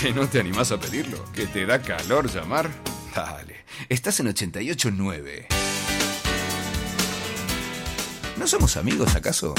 ¿Que no te animás a pedirlo? ¿Que te da calor llamar? Dale, estás en 88.9. ¿No somos amigos acaso?